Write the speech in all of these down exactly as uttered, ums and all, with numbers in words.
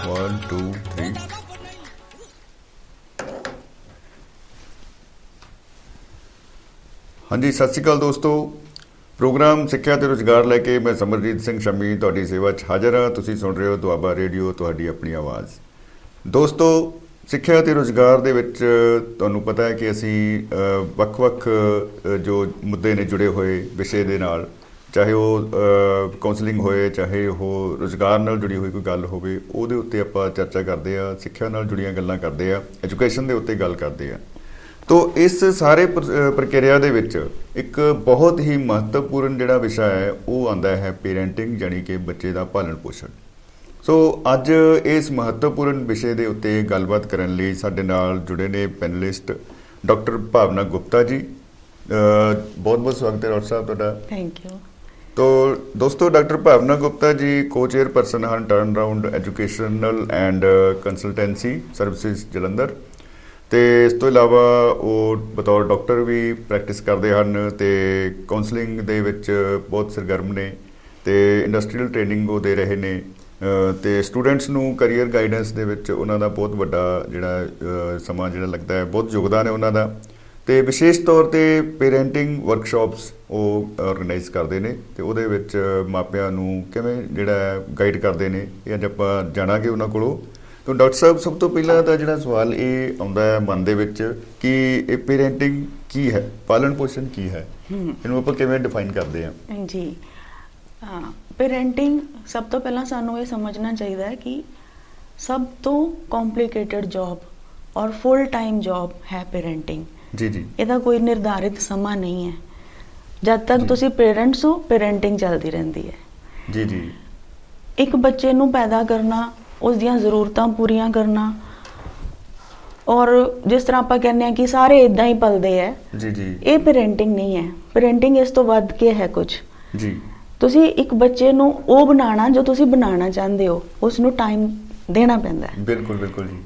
One two three. हाँ जी, सत श्री अकाल दोस्तों। प्रोग्राम सिक्ख्या ते रोजगार लैके मैं समरजीत सिंह शमी तुहाडी सेवा च हाज़र हाँ। तुसीं सुन रहे हो दुआबा रेडियो, तुहाडी अपनी आवाज़। दोस्तों, सिक्ख्या ते रोजगार दे विच तुहानूं पता है कि असीं वख-वख जो मुद्दे ने जुड़े हुए विषय दे नाल, चाहे वो काउंसलिंग होए, चाहे वो रोजगार नाल जुड़ी हुई कोई गल होवे, उहदे उत्ते आपां चर्चा करदे आ, सिक्ख्या नाल जुड़ियां गल्लां करदे आ, एजुकेशन दे उत्ते गल करदे आ। तो इस सारे प्रक्रिया दे विच एक बहुत ही महत्वपूर्ण जिहड़ा विषय है वो आंदा है पेरेंटिंग, यानी कि बच्चे दा पालन पोषण। सो अज इस महत्वपूर्ण विषय के उत्ते गलबात करन लई साडे नाल जुड़े ने पैनलिस्ट डॉक्टर भावना गुप्ता जी। बहुत बहुत स्वागत है डॉक्टर साहब तुहाडा। Thank you. तो दोस्तों, डॉक्टर भावना गुप्ता जी को चेयरपर्सन हैं turn round educational and consultancy services Jalandhar, तो इस तो इलावा वो बतौर डॉक्टर भी प्रैक्टिस करते हैं, तो काउंसलिंग दे विच बहुत सरगर्म ने, तो इंडस्ट्रीयल ट्रेनिंग वो दे रहे ने, तो स्टूडेंट्स नूं करियर गाइडेंस दे विच उन्हां दा बहुत वड्डा जिहड़ा समा जिहड़ा लगता है, बहुत योगदान है उन्हां दा। तो विशेष तौर पर पेरेंटिंग वर्कशॉप्स वो ऑर्गेनाइज करते हैं, तो उहदे विच मापियां नूं किवें जिहड़ा गाइड करते हैं, ये अज आपां जाणांगे उन्हां कोलों। तो डॉक्टर साहब, सब तो पहला तो जिहड़ा सवाल ये आउंदा है मन दे विच कि ये पेरेंटिंग की है, पालन पोषण की है, इहनूं आपां किवें डिफाइन करते हैं? जी हाँ, पेरेंटिंग सब तो पहला सानू ये समझना चाहिए है कि सब तो कॉम्प्लीकेटेड जॉब और फुल टाइम जॉब है पेरेंटिंग। जी जी। ਇਹਦਾ ਕੋਈ ਨਿਰਧਾਰਿਤ ਸਮਾਂ ਨਹੀਂ ਹੈ। ਜਦ ਤੱਕ ਤੁਸੀਂ ਪੇਰੈਂਟਸ ਹੋ, पेरेंटिंग ਚੱਲਦੀ ਰਹਿੰਦੀ ਹੈ। ਜੀ ਜੀ। ਇੱਕ ਬੱਚੇ ਨੂੰ ਪੈਦਾ ਕਰਨਾ, ਉਸ ਦੀਆਂ ਜ਼ਰੂਰਤਾਂ ਪੂਰੀਆਂ ਕਰਨਾ, ਔਰ ਜਿਸ ਤਰ੍ਹਾਂ ਆਪਾਂ ਕਹਿੰਦੇ ਆ ਕਿ ਸਾਰੇ ਇਦਾਂ ਹੀ ਪਲਦੇ ਹੈ, ਜੀ ਜੀ, ਇਹ पेरेंटिंग ਨਹੀਂ ਹੈ। पेरेंटिंग ਇਸ ਤੋਂ ਵੱਧ ਕੇ ਹੈ ਕੁਝ। ਜੀ। ਤੁਸੀਂ ਇੱਕ ਬੱਚੇ ਨੂੰ ਉਹ ਬਣਾਉਣਾ ਜੋ ਤੁਸੀਂ ਬਣਾਉਣਾ ਚਾਹੁੰਦੇ ਹੋ, ਉਸ ਨੂੰ ਟਾਈਮ ਦੇਣਾ ਪੈਂਦਾ ਹੈ। ਬਿਲਕੁਲ ਬਿਲकुल ਜੀ।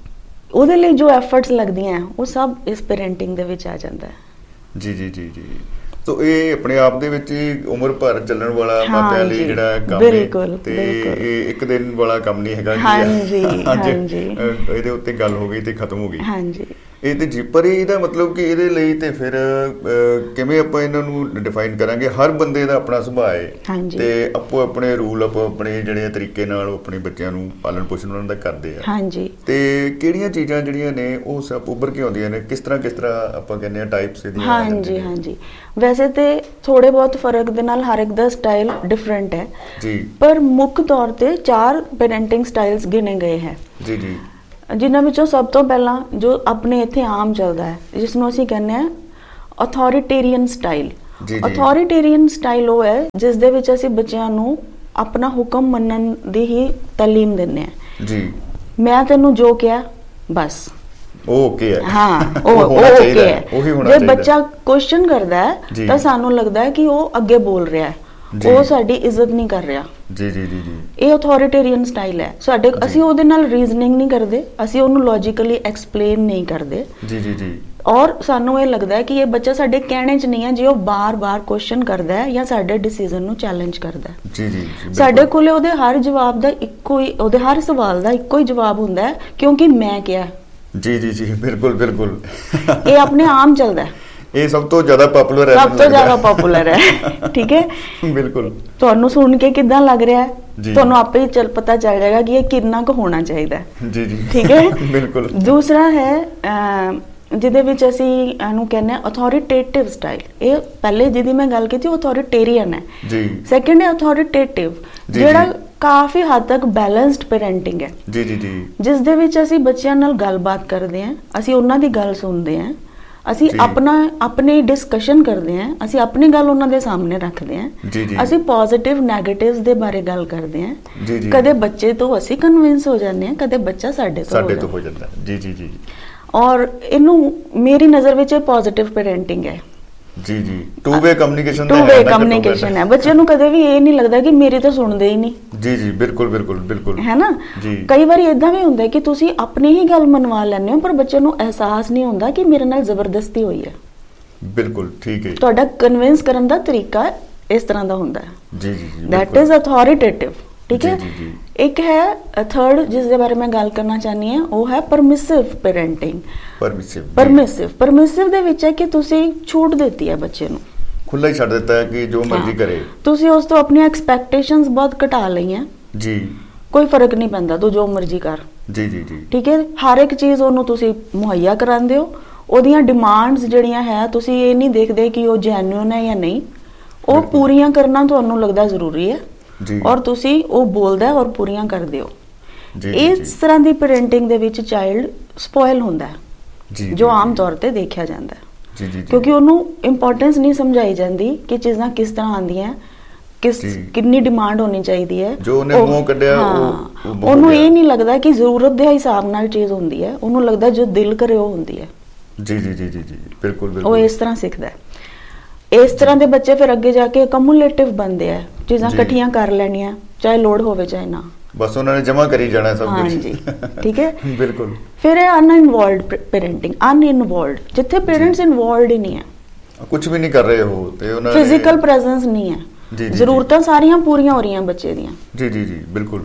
ਉਹਦੇ ਲਈ ਜੋ ਐਫਰਟਸ ਲੱਗਦੀਆਂ ਉਹ ਸਭ ਇਸ पेरेंटिंग ਦੇ ਵਿੱਚ ਆ ਜਾਂਦਾ ਹੈ। ਜੀ ਜੀ ਜੀ ਜੀ। तो ये अपने आप दे विच उम्र भर चलण वाला मापिਆਂ ਲਈ ਜਿਹੜਾ ਕੰਮ ਹੈ, ਤੇ ਇਹ ਇੱਕ ਦਿਨ ਵਾਲਾ ਕੰਮ ਨਹੀਂ ਹੈਗਾ। ਹਾਂਜੀ ਹਾਂਜੀ। ਇਹਦੇ ਉੱਤੇ ਗੱਲ ਹੋ ਗਈ ਤੇ ਖਤਮ ਹੋ ਗਈ। ਹਾਂਜੀ। ਇਹ ਤੇ ਜੀ, ਪਰ ਇਹਦਾ मतलब ਕਿ ਇਹਦੇ ਲਈ ਤੇ ਫਿਰ ਕਿਵੇਂ ਆਪਾਂ ਇਹਨਾਂ ਨੂੰ ਡਿਫਾਈਨ ਕਰਾਂਗੇ? ਹਰ ਬੰਦੇ ਦਾ ਆਪਣਾ ਸੁਭਾਅ ਹੈ, ਤੇ ਆਪੋ ਆਪਣੇ ਰੂਲ, ਆਪੋ ਆਪਣੇ ਜਿਹੜੇ ਤਰੀਕੇ ਨਾਲ ਆਪਣੇ ਬੱਚਿਆਂ ਨੂੰ ਪਾਲਣ ਪੋਸ਼ਣ ਉਹਨਾਂ ਦਾ ਕਰਦੇ ਆ। ਹਾਂਜੀ। ਤੇ ਕਿਹੜੀਆਂ ਚੀਜ਼ਾਂ ਜਿਹੜੀਆਂ ਨੇ ਉਹ ਸਭ ਉੱਭਰ ਕੇ ਆਉਂਦੀਆਂ ਨੇ, ਕਿਸ ਤਰ੍ਹਾਂ ਕਿਸ ਤਰ੍ਹਾਂ ਆਪਾਂ ਕਹਿੰਦੇ ਆ ਟਾਈਪਸ ਇਹਦੀਆਂ? ਹਾਂਜੀ ਹਾਂਜੀ। ਵੈਸੇ ਤੇ ਥੋੜੇ ਬਹੁਤ ਫਰਕ ਦੇ ਨਾਲ ਹਰ ਇੱਕ ਦਾ ਸਟਾਈਲ ਡਿਫਰੈਂਟ ਹੈ ਜੀ, ਪਰ ਮੁੱਖ ਤੌਰ ਤੇ ਚਾਰ पेरेंटिंग ਸਟਾਈਲਸ ਗਿਣੇ ਗਏ ਹੈ। ਜੀ ਜੀ। ਜਿਨ੍ਹਾਂ ਵਿੱਚੋਂ ਸਭ ਤੋਂ ਪਹਿਲਾਂ ਜੋ ਆਪਣੇ ਇੱਥੇ ਆਮ ਚੱਲਦਾ ਹੈ, ਜਿਸ ਨੂੰ ਅਸੀਂ ਕਹਿੰਦੇ ਆ ਅਥੋਰੀਟੇਰੀਅਨ ਸਟਾਈਲ। ਅਥੋਰੀਟੇਰੀਅਨ ਸਟਾਈਲ ਉਹ ਹੈ ਜਿਸ ਦੇ ਵਿੱਚ ਅਸੀਂ ਬੱਚਿਆਂ ਨੂੰ ਆਪਣਾ ਹੁਕਮ ਮੰਨਣ ਦੀ ਹੀ ਤਾਲੀਮ ਦਿੰਦੇ ਆ। ਜੀ। ਮੈਂ ਤੈਨੂੰ ਜੋ ਕਿਹਾ ਬਸ ਓਕੇ ਹੈ। ਹਾਂ, ਉਹ ਓਕੇ ਹੈ। ਜੇ ਬੱਚਾ ਕੁਐਸਚਨ ਕਰਦਾ ਹੈ ਤਾਂ ਸਾਨੂੰ ਲੱਗਦਾ ਹੈ ਕਿ ਉਹ ਅੱਗੇ ਬੋਲ ਰਿਹਾ ਹੈ, ਉਹ ਸਾਡੀ ਇੱਜ਼ਤ ਨਹੀਂ ਕਰ ਰਿਹਾ। ਜੀ ਜੀ ਜੀ ਜੀ। ਇਹ ਅਥੋਰੀਟੇਰੀਅਨ ਸਟਾਈਲ ਹੈ ਸਾਡੇ। ਅਸੀਂ ਉਹਦੇ ਨਾਲ ਰੀਜ਼ਨਿੰਗ ਨਹੀਂ ਕਰਦੇ, ਅਸੀਂ ਉਹਨੂੰ ਲੌਜੀਕਲੀ ਐਕਸਪਲੇਨ ਨਹੀਂ ਕਰਦੇ। ਜੀ ਜੀ ਜੀ। ਔਰ ਸਾਨੂੰ ਇਹ ਲੱਗਦਾ ਹੈ ਕਿ ਇਹ ਬੱਚਾ ਸਾਡੇ ਕਹਿਣੇ 'ਚ ਨਹੀਂ ਹੈ ਜੇ ਉਹ ਬਾਰ-ਬਾਰ ਕੁਐਸਚਨ ਕਰਦਾ ਹੈ ਜਾਂ ਸਾਡੇ ਡਿਸੀਜਨ ਨੂੰ ਚੈਲੰਜ ਕਰਦਾ ਹੈ। ਜੀ ਜੀ। ਸਾਡੇ ਕੋਲੇ ਉਹਦੇ ਹਰ ਜਵਾਬ ਦਾ ਇੱਕੋ ਹੀ, ਉਹਦੇ ਹਰ ਸਵਾਲ ਦਾ ਇੱਕੋ ਹੀ ਜਵਾਬ ਹੁੰਦਾ ਹੈ, ਕਿਉਂਕਿ ਮੈਂ ਕਿਹਾ। ਜੀ ਜੀ ਜੀ, ਬਿਲਕੁਲ ਬਿਲकुल। ਇਹ ਆਪਣੇ ਆਮ ਚੱਲਦਾ ਹੈ। ਇਹ ਸਭ ਤੋਂ ਜ਼ਿਆਦਾ ਪਪੂਲਰ ਹੈ, ਸਭ ਤੋਂ ਜ਼ਿਆਦਾ ਪਪੂਲਰ ਹੈ। ਠੀਕ ਹੈ, ਬਿਲकुल। ਤੁਹਾਨੂੰ ਸੁਣ ਕੇ ਕਿੱਦਾਂ ਲੱਗ ਰਿਹਾ ਹੈ, ਤੁਹਾਨੂੰ ਆਪੇ ਹੀ ਚੱਲ ਪਤਾ ਚੱਲ ਜਾਏਗਾ ਕਿ ਇਹ ਕਿੰਨਾ ਕੁ ਹੋਣਾ ਚਾਹੀਦਾ ਹੈ। ਜੀ ਜੀ, ਠੀਕ ਹੈ, ਬਿਲकुल। ਦੂਸਰਾ ਹੈ ਜਿਹਦੇ ਵਿੱਚ ਅਸੀਂ ਇਹਨੂੰ ਕਹਿੰਦੇ ਆ ਅਥੋਰੀਟੇਟਿਵ ਸਟਾਈਲ। ਇਹ ਪਹਿਲੇ ਜਿਹਦੀ ਮੈਂ ਗੱਲ ਕੀਤੀ ਉਹ ਅਥੋਰੀਟੇਰੀਅਨ ਹੈ। ਜੀ। ਸੈਕੰਡ ਹੈ ਅਥੋਰੀਟੇਟਿਵ, ਜਿਹੜਾ ਕਾਫੀ ਹੱਦ ਤੱਕ ਬੈਲੈਂਸਡ पेरेंटिंग ਹੈ। ਜੀ ਜੀ ਜੀ। ਜਿਸ ਦੇ ਵਿੱਚ ਅਸੀਂ ਬੱਚਿਆਂ ਨਾਲ ਗੱਲਬਾਤ ਕਰਦੇ ਹਾਂ, ਅਸੀਂ ਉਹਨਾਂ ਦੀ ਗੱਲ ਸੁਣਦੇ ਹਾਂ, ਅਸੀਂ ਆਪਣਾ ਆਪਣੀ ਡਿਸਕਸ਼ਨ ਕਰਦੇ ਹਾਂ, ਅਸੀਂ ਆਪਣੀ ਗੱਲ ਉਹਨਾਂ ਦੇ ਸਾਹਮਣੇ ਰੱਖਦੇ ਹਾਂ, ਅਸੀਂ ਪੋਜ਼ਿਟਿਵ ਨੈਗੇਟਿਵਸ ਦੇ ਬਾਰੇ ਗੱਲ ਕਰਦੇ ਹਾਂ। ਕਦੇ ਬੱਚੇ ਤੋਂ ਅਸੀਂ ਕਨਵਿੰਸ ਹੋ ਜਾਂਦੇ ਹਾਂ, ਕਦੇ ਬੱਚਾ ਸਾਡੇ ਤੋਂ ਸਾਡੇ ਤੋਂ ਹੋ ਜਾਂਦਾ। ਜੀ ਜੀ ਜੀ। ਔਰ ਇਹਨੂੰ ਮੇਰੀ ਨਜ਼ਰ ਵਿੱਚ ਇਹ ਪੋਜ਼ਿਟਿਵ पेरेंटिंग ਹੈ। ਜੀ ਜੀ। Two way communication two way communication ਹੈ। ਬੱਚੇ ਨੂੰ ਕਦੇ ਵੀ ਇਹ ਨਹੀਂ ਲੱਗਦਾ ਕਿ ਮੇਰੀ ਤਾਂ ਸੁਣਦੇ ਹੀ ਨਹੀਂ। ਜੀ ਜੀ, ਬਿਲਕੁਲ ਬਿਲकुल ਬਿਲकुल। ਹੈ ਨਾ? ਕਈ ਵਾਰੀ ਇਦਾਂ ਵੀ ਹੁੰਦਾ ਕਿ ਤੁਸੀਂ ਆਪਣੀ ਹੀ ਗੱਲ ਮਨਵਾ ਲੈਂਦੇ ਹੋ, ਪਰ ਬੱਚੇ ਨੂੰ ਅਹਿਸਾਸ ਨਹੀਂ ਹੁੰਦਾ ਕਿ ਮੇਰੇ ਨਾਲ ਜ਼ਬਰਦਸਤੀ ਹੋਈ ਹੈ। ਬਿਲਕੁਲ ਠੀਕ ਹੈ। ਤੁਹਾਡਾ ਕਨਵਿੰਸ ਕਰਨ ਦਾ ਤਰੀਕਾ ਇਸ ਤਰ੍ਹਾਂ ਦਾ ਹੁੰਦਾ ਹੈ। ਜੀ ਜੀ ਜੀ। That is ਅਥੋਰੀਟੇਟਿਵ। ਠੀਕ ਹੈ। ਇੱਕ ਹੈ ਥਰਡ ਜਿਸ ਦੇ ਬਾਰੇ ਮੈਂ ਗੱਲ ਕਰਨਾ ਚਾਹਨੀ ਹਾਂ, ਉਹ ਹੈ ਪਰਮਿਸਿਵ ਪੈਰੈਂਟਿੰਗ। ਪਰਮਿਸਿਵ ਪਰਮਿਸਿਵ ਪਰਮਿਸਿਵ ਦੇ ਵਿੱਚ ਹੈ ਕਿ ਤੁਸੀਂ ਛੂਟ ਦਿੱਤੀ ਹੈ ਬੱਚੇ ਨੂੰ, ਖੁੱਲਾ ਹੀ ਛੱਡ ਦਿੱਤਾ ਹੈ ਕਿ ਜੋ ਮਰਜ਼ੀ ਕਰੇ। ਤੁਸੀਂ ਉਸ ਤੋਂ ਆਪਣੀਆਂ ਐਕਸਪੈਕਟੇਸ਼ਨਸ ਬਹੁਤ ਘਟਾ ਲਈਆਂ ਜੀ, ਕੋਈ ਫਰਕ ਨਹੀਂ ਪੈਂਦਾ, ਤੂੰ ਜੋ ਮਰਜ਼ੀ ਕਰ। ਜੀ ਜੀ ਜੀ ਠੀਕ ਹੈ, ਹਰ ਇੱਕ ਚੀਜ਼ ਉਹਨੂੰ ਤੁਸੀਂ ਮੁਹੱਈਆ ਕਰਾਉਂਦੇ ਹੋ। ਉਹਦੀਆਂ ਡਿਮਾਂਡਸ ਜਿਹੜੀਆਂ ਹੈ ਤੁਸੀਂ ਇਹ ਨਹੀਂ ਦੇਖਦੇ ਕਿ ਉਹ ਜੈਨੂਇਨ ਹੈ ਜਾਂ ਨਹੀਂ, ਉਹ ਪੂਰੀਆਂ ਕਰਨਾ ਤੁਹਾਨੂੰ ਲੱਗਦਾ ਜ਼ਰੂਰੀ ਹੈ ਔਰ ਤੁਸੀਂ ਉਹ ਬੋਲਦਾ ਔਰ ਪੂਰੀਆਂ ਕਰਦੇ ਹੋ। ਇਸ ਤਰ੍ਹਾਂ ਦੀ ਪੈਰੈਂਟਿੰਗ ਦੇ ਵਿੱਚ ਚਾਈਲਡ ਸਪੋਇਲ ਹੁੰਦਾ ਹੈ, ਜੋ ਆਮ ਤੌਰ ਤੇ ਦੇਖਿਆ ਜਾਂਦਾ ਹੈ, ਕਿਉਂਕਿ ਉਹਨੂੰ ਇੰਪੋਰਟੈਂਸ ਨਹੀਂ ਸਮਝਾਈ ਜਾਂਦੀ ਕਿ ਚੀਜ਼ਾਂ ਕਿਸ ਤਰ੍ਹਾਂ ਆਉਂਦੀਆਂ, ਕਿਸ ਕਿੰਨੀ ਡਿਮਾਂਡ ਹੋਣੀ ਚਾਹੀਦੀ ਹੈ। ਜੋ ਉਹਨੇ ਮੂੰਹ ਕੱਢਿਆ ਉਹ ਉਹਨੂੰ ਇਹ ਨਹੀਂ ਲੱਗਦਾ ਕਿ ਜ਼ਰੂਰਤ ਦੇ ਹਿਸਾਬ ਨਾਲ ਚੀਜ਼ ਹੁੰਦੀ ਹੈ, ਉਹਨੂੰ ਲੱਗਦਾ ਜੋ ਦਿਲ ਕਰੇ ਉਹ ਹੁੰਦੀ ਹੈ। ਜੀ ਜੀ ਜੀ ਜੀ ਜੀ ਬਿਲਕੁਲ ਬਿਲਕੁਲ, ਉਹ ਇਸ ਤਰ੍ਹਾਂ ਸਿੱਖਦਾ ਹੈ। ਇਸ ਤਰ੍ਹਾਂ ਦੇ ਬੱਚੇ ਫਿਰ ਅੱਗੇ ਜਾ ਕੇ ਕਮੂਲੇਟਿਵ ਬਣਦੇ ਆ, ਚੀਜ਼ਾਂ ਇਕੱਠੀਆਂ ਕਰ ਲੈਣੀਆਂ ਚਾਹੇ ਲੋੜ ਹੋਵੇ ਚਾਹੇ ਨਾ, ਬਸ ਉਹਨਾਂ ਨੇ ਜਮਾ ਕਰੀ ਜਾਣਾ ਸਭ ਕੁਝ। ਹਾਂਜੀ ਠੀਕ ਹੈ ਬਿਲਕੁਲ। ਫਿਰ ਇਹ ਅਨਇਨਵੋਲਵਡ ਪੈਰੈਂਟਿੰਗ, ਅਨਇਨਵੋਲਵਡ ਜਿੱਥੇ ਪੇਰੈਂਟਸ ਇਨਵੋਲਵਡ ਹੀ ਨਹੀਂ ਹੈ, ਕੁਝ ਵੀ ਨਹੀਂ ਕਰ ਰਹੇ ਹੋ ਤੇ ਉਹਨਾਂ ਫਿਜ਼ੀਕਲ ਪ੍ਰੈਜ਼ੈਂਸ ਨਹੀਂ ਹੈ, ਜ਼ਰੂਰਤਾਂ ਸਾਰੀਆਂ ਪੂਰੀਆਂ ਹੋ ਰਹੀਆਂ ਬੱਚੇ ਦੀਆਂ। ਜੀ ਜੀ ਜੀ ਬਿਲਕੁਲ,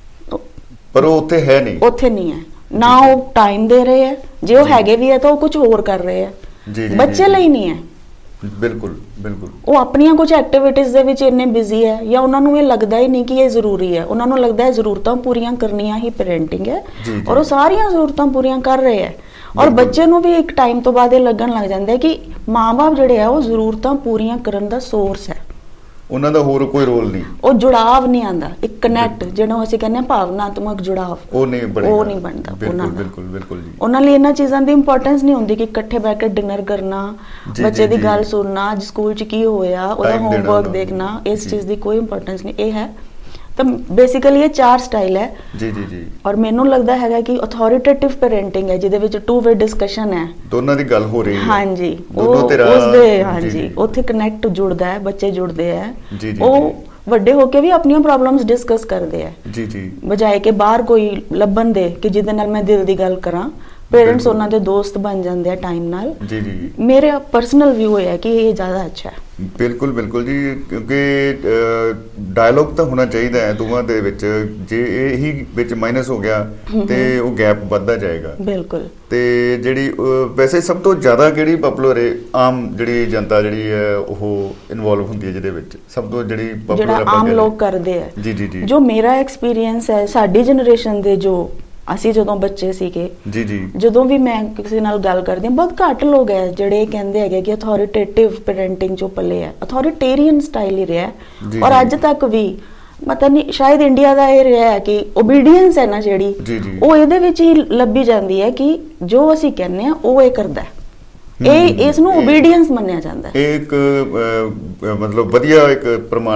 ਪਰ ਉਹ ਉੱਥੇ ਹੈ ਨਹੀਂ, ਉੱਥੇ ਨਹੀਂ ਹੈ ਨਾ, ਉਹ ਟਾਈਮ ਦੇ ਰਹੇ ਹੈ, ਜੇ ਉਹ ਹੈਗੇ ਵੀ ਹੈ ਤਾਂ ਉਹ ਕੁਝ ਹੋਰ ਕਰ ਰਹੇ ਹੈ, ਬੱਚੇ ਲਈ ਨਹੀਂ ਹੈ। ਬਿਲਕੁਲ ਬਿਲਕੁਲ, ਉਹ ਆਪਣੀਆਂ ਕੁਝ ਐਕਟੀਵਿਟੀਜ਼ ਦੇ ਵਿੱਚ ਇੰਨੇ ਬਿਜ਼ੀ ਹੈ ਜਾਂ ਉਹਨਾਂ ਨੂੰ ਇਹ ਲੱਗਦਾ ਹੀ ਨਹੀਂ ਕਿ ਇਹ ਜ਼ਰੂਰੀ ਹੈ, ਉਹਨਾਂ ਨੂੰ ਲੱਗਦਾ ਹੈ ਜ਼ਰੂਰਤਾਂ ਪੂਰੀਆਂ ਕਰਨੀਆਂ ਹੀ ਪੈਰੈਂਟਿੰਗ ਹੈ ਔਰ ਉਹ ਸਾਰੀਆਂ ਜ਼ਰੂਰਤਾਂ ਪੂਰੀਆਂ ਕਰ ਰਹੇ ਹੈ। ਔਰ ਬੱਚੇ ਨੂੰ ਵੀ ਇੱਕ ਟਾਈਮ ਤੋਂ ਬਾਅਦ ਇਹ ਲੱਗਣ ਲੱਗ ਜਾਂਦਾ ਹੈ ਕਿ ਮਾਂ-ਬਾਪ ਜਿਹੜੇ ਆ ਉਹ ਜ਼ਰੂਰਤਾਂ ਪੂਰੀਆਂ ਕਰਨ ਦਾ ਸੋਰਸ ਹੈ, ਉਹਨਾਂ ਦਾ ਹੋਰ ਕੋਈ ਰੋਲ ਨਹੀਂ, ਉਹ ਜੁੜਾਵ ਨਹੀਂ ਆਂਦਾ, ਇੱਕ ਕਨੈਕਟ ਜਿਹੜਾ ਅਸੀਂ ਕਹਿੰਦੇ ਆ ਭਾਵਨਾਤਮਕ ਜੁੜਾਵ, ਉਹ ਨਹੀਂ ਬਣਦਾ, ਉਹ ਨਹੀਂ ਬਣਦਾ ਉਹਨਾਂ ਦਾ। ਬਿਲਕੁਲ ਬਿਲਕੁਲ ਜੀ, ਉਹਨਾਂ ਲਈ ਇਹਨਾਂ ਚੀਜ਼ਾਂ ਦੀ ਇੰਪੋਰਟੈਂਸ ਨਹੀਂ ਹੁੰਦੀ ਕਿ ਇਕੱਠੇ ਬੈਠ ਕੇ ਡਿਨਰ ਕਰਨਾ, ਬੱਚੇ ਦੀ ਗੱਲ ਸੁਣਨਾ, ਅੱਜ ਸਕੂਲ 'ਚ ਕੀ ਹੋਇਆ, ਉਹਦਾ ਹੋਮਵਰਕ ਦੇਖਣਾ, ਇਸ ਚੀਜ਼ ਦੀ ਕੋਈ ਇੰਪੋਰਟੈਂਸ ਨਹੀਂ। ਇਹ ਹੈ ਤਾਂ ਬੇਸਿਕਲੀ ਇਹ ਚਾਰ ਸਟਾਈਲ ਹੈ। ਜੀ ਜੀ ਜੀ, ਔਰ ਮੈਨੂੰ ਲੱਗਦਾ ਹੈਗਾ ਕਿ ਅਥਾਰਟੇਟਿਵ ਪੈਰੈਂਟਿੰਗ ਹੈ ਜਿਹਦੇ ਵਿੱਚ ਟੂ ਵੇ ਡਿਸਕਸ਼ਨ ਹੈ, ਦੋਨਾਂ ਦੀ ਗੱਲ ਹੋ ਰਹੀ ਹੈ। ਹਾਂਜੀ, ਉਹ ਉਸਦੇ ਹਾਂਜੀ ਉੱਥੇ ਕਨੈਕਟ ਜੁੜਦਾ ਹੈ, ਬੱਚੇ ਜੁੜਦੇ ਹੈ, ਉਹ ਵੱਡੇ ਹੋ ਕੇ ਵੀ ਆਪਣੀਆਂ ਪ੍ਰੋਬਲਮਸ ਡਿਸਕਸ ਕਰਦੇ ਹੈ। ਜੀ ਜੀ, ਬਜਾਏ ਕਿ ਬਾਹਰ ਕੋਈ ਲੱਭਣ ਦੇ ਕਿ ਜਿਹਦੇ ਨਾਲ ਮੈਂ ਦਿਲ ਦੀ ਗੱਲ ਕਰਾਂ, ਪੇਰੈਂਟਸ ਉਹਨਾਂ ਦੇ ਦੋਸਤ ਬਣ ਜਾਂਦੇ ਆ ਟਾਈਮ ਨਾਲ। ਜੀ ਜੀ, ਮੇਰਾ ਪਰਸਨਲ ਵਿਊ ਹੈ ਕਿ ਇਹ ਜ਼ਿਆਦਾ ਅੱਛਾ ਹੈ। ਬਿਲਕੁਲ ਬਿਲਕੁਲ ਜੀ, ਕਿਉਂਕਿ ਡਾਇਲੋਗ ਤਾਂ ਹੋਣਾ ਚਾਹੀਦਾ ਹੈ ਦੋਵਾਂ ਦੇ ਵਿੱਚ, ਜੇ ਇਹੀ ਵਿੱਚ ਮਾਈਨਸ ਹੋ ਗਿਆ ਤੇ ਉਹ ਗੈਪ ਵੱਧਦਾ ਜਾਏਗਾ। ਬਿਲਕੁਲ। ਤੇ ਜਿਹੜੀ ਵੈਸੇ ਸਭ ਤੋਂ ਜ਼ਿਆਦਾ ਕਿਹੜੀ ਪਪੂਲਰ ਹੈ, ਆਮ ਜਿਹੜੀ ਜਨਤਾ ਜਿਹੜੀ ਹੈ ਉਹ ਇਨਵੋਲਵ ਹੁੰਦੀ ਹੈ ਜਿਹਦੇ ਵਿੱਚ ਸਭ ਤੋਂ ਜਿਹੜੀ ਜਿਹੜਾ ਆਮ ਲੋਕ ਕਰਦੇ ਆ? ਜੀ ਜੀ ਜੀ, ਜੋ ਮੇਰਾ ਐਕਸਪੀਰੀਅੰਸ ਹੈ, ਸਾਡੀ ਜਨਰੇਸ਼ਨ ਦੇ ਜੋ ਅਸੀਂ ਜਦੋਂ ਬੱਚੇ ਸੀਗੇ, ਜੀ ਜੀ, ਜਦੋਂ ਵੀ ਮੈਂ ਕਿਸੇ ਨਾਲ ਗੱਲ ਕਰਦੀ ਹਾਂ, ਬਹੁਤ ਘੱਟ ਲੋਕ ਹੈ ਜਿਹੜੇ ਕਹਿੰਦੇ ਹੈਗੇ ਕਿ ਅਥਾਰਟੇਟਿਵ ਪੈਰੈਂਟਿੰਗ ਜੋ ਪੱਲੇ ਹੈ, ਅਥਾਰਟੇਰੀਅਨ ਸਟਾਈਲ ਹੀ ਰਿਹਾ ਔਰ ਅੱਜ ਤੱਕ ਵੀ ਪਤਾ ਨਹੀਂ ਸ਼ਾਇਦ ਇੰਡੀਆ ਦਾ ਇਹ ਰਿਹਾ ਹੈ ਕਿ ਓਬੀਡੀਐਂਸ ਹੈ ਨਾ ਜਿਹੜੀ, ਉਹ ਇਹਦੇ ਵਿੱਚ ਹੀ ਲੱਭੀ ਜਾਂਦੀ ਹੈ ਕਿ ਜੋ ਅਸੀਂ ਕਹਿੰਦੇ ਆ ਉਹ ਇਹ ਕਰਦਾ ਹੈ, ਇਹ ਇਸ ਨੂੰ ਓਬੀਡੀਐਂਸ ਮੰਨਿਆ ਜਾਂਦਾ ਹੈ। ਇਹ ਇੱਕ ਮਤਲਬ ਵਧੀਆ ਇੱਕ ਪ੍ਰਮਾਣ